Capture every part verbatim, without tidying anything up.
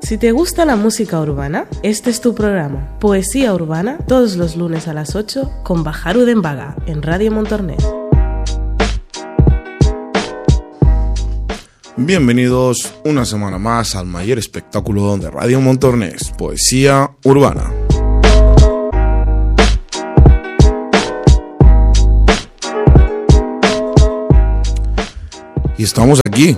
Si te gusta la música urbana, este es tu programa, Poesía Urbana, todos los lunes a las ocho con Bajaru Dembaga en Radio Montornès. Bienvenidos una semana más al mayor espectáculo de Radio Montornès, Poesía Urbana. Y estamos aquí.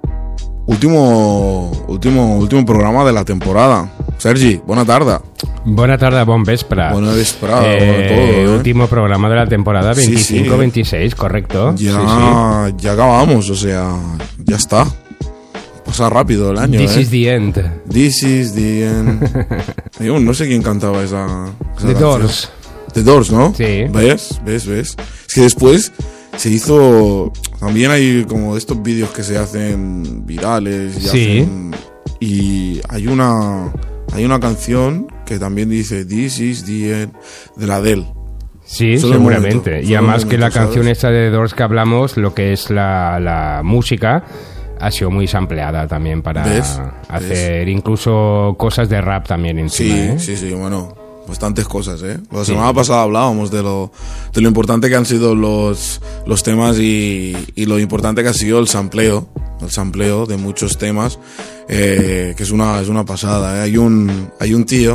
Último, último, último programa de la temporada. Sergi, buena tarde. Buena tarde, bon vespre. Buena vesprada, eh, bueno, todo, ¿eh? Último programa de la temporada veinticinco veintiséis, sí, sí. correcto. Ya, sí, sí. ya acabamos, o sea, ya está. Pasa rápido el año. This ¿eh? is the end. This is the end. Yo no sé quién cantaba esa, esa The canción. Doors. The Doors, ¿no? Sí. ¿Ves? ¿Ves? ¿Ves? Es que después se hizo... También hay como estos vídeos que se hacen virales. Y, Sí. hacen, y hay una... Hay una canción que también dice This is the end de la Adele. Sí, Solo seguramente. un momento, y además un que la momento, canción ¿sabes? esta de The Doors que hablamos, lo que es la, la música, ha sido muy sampleada también para ¿Ves? hacer incluso cosas de rap también encima, Sí, ¿eh? sí, sí, bueno, bastantes cosas, ¿eh? La semana pasada hablábamos de lo, de lo importante que han sido los, los temas y, y lo importante que ha sido el sampleo, el sampleo de muchos temas, eh, que es una, es una pasada, ¿eh? Hay un, hay un tío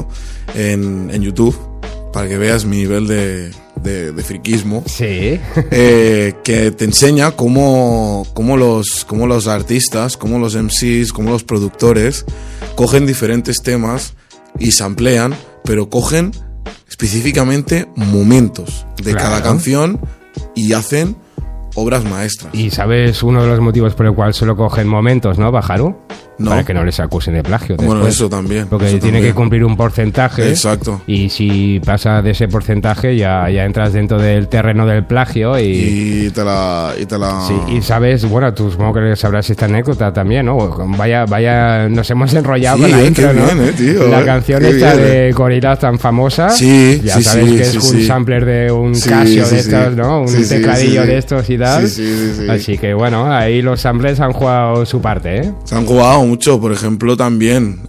en, en YouTube, para que veas mi nivel de, de, de friquismo, Sí. eh, que te enseña cómo, cómo, los, cómo los artistas, cómo los M Cs, cómo los productores cogen diferentes temas y samplean, pero cogen específicamente momentos de Claro. cada canción y hacen obras maestras. Y sabes uno de los motivos por el cual solo cogen momentos, ¿no, Bajaru? No. Para que no les acusen de plagio después. Bueno, eso también. Porque eso tiene también. que cumplir un porcentaje. Exacto. Y si pasa de ese porcentaje ya, ya entras dentro del terreno del plagio y... Y te la... Y, te la... Sí, y sabes, bueno, tú supongo que sabrás esta anécdota también, ¿no? Vaya, vaya, nos hemos enrollado Sí, con la eh, intro, qué ¿no? bien, eh, tío, la eh, canción qué esta bien, de eh. Gorillaz tan famosa. Sí, ya sí, sabes sí, que es sí, un sí. sampler de un Sí, Casio sí, de sí. estos, ¿no? Un Sí, sí, tecladillo sí, sí. de estos y tal. Sí, sí, sí, sí. Así que bueno, ahí los samplers han jugado su parte, ¿eh? Se han jugado mucho, por ejemplo, también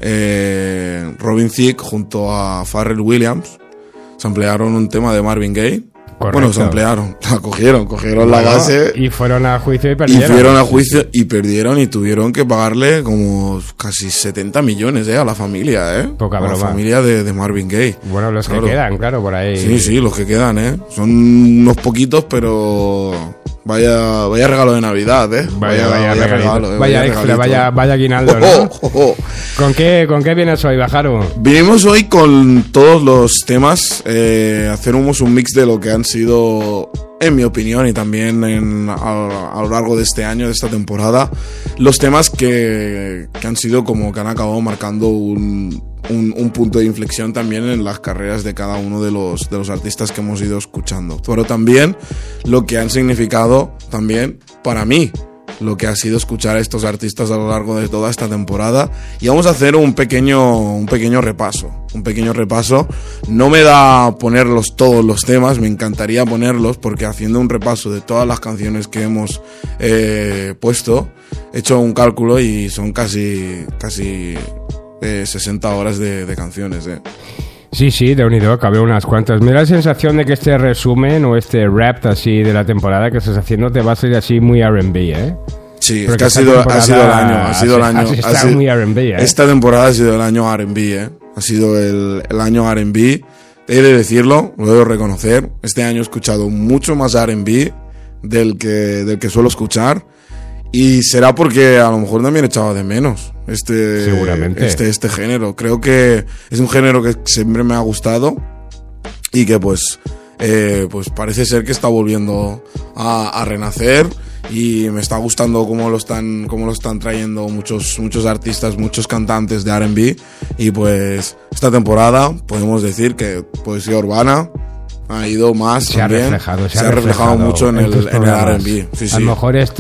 eh, Robin Thicke junto a Pharrell Williams samplearon un tema de Marvin Gaye. Correcto. Bueno, samplearon, la cogieron, cogieron la Bueno, base y fueron a juicio y y perdieron. fueron a juicio y perdieron y tuvieron que pagarle como casi setenta millones eh, a la familia, ¿eh? Poca a la broma. familia de, de Marvin Gaye. Bueno, los Claro. que quedan, claro, por ahí. Sí, sí, los que quedan, ¿eh? Son unos poquitos, pero vaya, vaya regalo de Navidad, ¿eh? Vaya, vaya, regalito, regalo, eh, vaya extra, regalito. vaya, vaya aguinaldo, ¿no? Oh, oh, oh. ¿Con qué, ¿Con qué vienes hoy, Bajaru? Vinimos hoy con todos los temas, eh, hacemos un mix de lo que han sido, en mi opinión, y también en, a, a lo largo de este año, de esta temporada, los temas que, que han sido como que han acabado marcando un, un, un punto de inflexión también en las carreras de cada uno de los, de los artistas que hemos ido escuchando. Pero también lo que han significado también para mí, lo que ha sido escuchar a estos artistas a lo largo de toda esta temporada. Y vamos a hacer un pequeño, un pequeño repaso. Un pequeño repaso. No me da ponerlos todos los temas, me encantaría ponerlos, porque haciendo un repaso de todas las canciones que hemos eh, puesto, he hecho un cálculo y son casi, casi eh, sesenta horas de, de canciones, eh. Sí, sí, de unido, cabe unas cuantas. Me da la sensación de que este resumen o este rap así de la temporada que estás haciendo te va a ser así muy R and B, ¿eh? Sí, es Porque que ha esta sido, ha temporada sido el año, ha sido el has- año. has ha estado sido- muy R and B, ¿eh? Esta temporada ha sido el año R and B, ¿eh? Ha sido el, el año R and B. He de decirlo, lo debo reconocer. Este año he escuchado mucho más R and B del que, del que suelo escuchar. Y será porque a lo mejor también echaba de menos este, Seguramente. este, este género. Creo que es un género que siempre me ha gustado y que pues, eh, pues parece ser que está volviendo a, a renacer. Y me está gustando cómo lo están, cómo lo están trayendo muchos, muchos artistas, muchos cantantes de R and B. Y pues esta temporada podemos decir que Poesía Urbana ha ido más Se ha también. reflejado, se, se ha reflejado mucho en, en el, tus en el programas. R and B. Sí, sí. A lo mejor es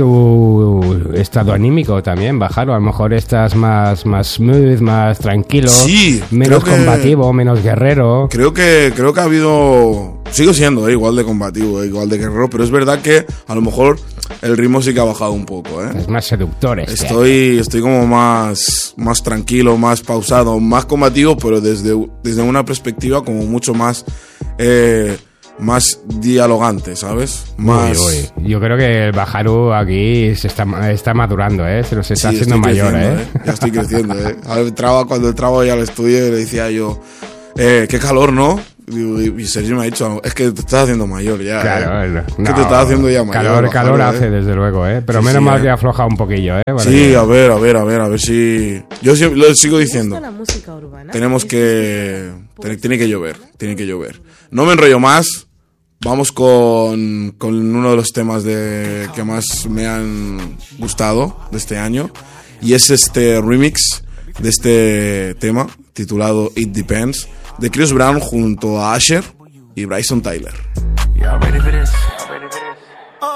tu estado anímico también, Bajaru. A lo mejor estás más, más smooth, más tranquilo, Sí, menos creo que- combativo, menos guerrero. Creo que, creo que ha habido... Sigo siendo eh, igual de combativo, eh, igual de guerrero, pero es verdad que a lo mejor el ritmo sí que ha bajado un poco, ¿eh? Es más seductor este. Estoy, estoy como más, más tranquilo, más pausado, más combativo, pero desde, desde una perspectiva como mucho más... Eh, más dialogante, ¿sabes? Más... Uy, uy. Yo creo que el Baharu aquí se está, está madurando, ¿eh? Se nos está sí, haciendo mayor, ¿eh? ¿eh? Ya estoy creciendo, ¿eh? Entraba, cuando entraba ya al estudio le decía yo, eh, qué calor, ¿no? Y Sergio me ha dicho, es que te estás haciendo mayor ya. Claro, ¿eh? no, que te estás haciendo ya mayor. Calor, calor ¿eh? hace, desde luego, ¿eh? Pero sí, menos sí, mal eh. que ha aflojado un poquillo, ¿eh? Vale, sí, a ver, a ver, a ver, a ver si... Yo lo sigo diciendo. La música urbana? Tenemos que... Tiene que llover, tiene que llover. No me enrollo más. Vamos con, con uno de los temas de, que más me han gustado de este año. Y es este remix de este tema titulado It Depends de Chris Brown junto a Usher y Bryson Tyler. Y'all ready for this?